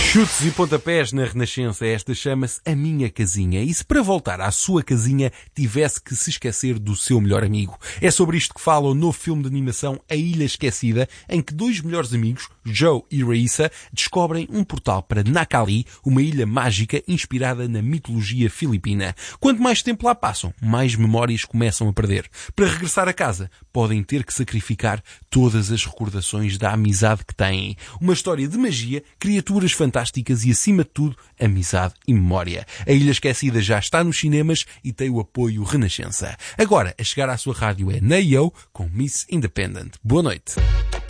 Chutes e pontapés na Renascença, esta chama-se A Minha Casinha. E se para voltar à sua casinha tivesse que se esquecer do seu melhor amigo? É sobre isto que fala o novo filme de animação A Ilha Esquecida, em que dois melhores amigos, Joe e Raissa, descobrem um portal para Nakali, uma ilha mágica inspirada na mitologia filipina. Quanto mais tempo lá passam, mais memórias começam a perder. Para regressar a casa, podem ter que sacrificar todas as recordações da amizade que têm. Uma história de magia, criaturas fantásticas e, acima de tudo, amizade e memória. A Ilha Esquecida já está nos cinemas e tem o apoio Renascença. Agora, a chegar à sua rádio é Neo com Miss Independent. Boa noite.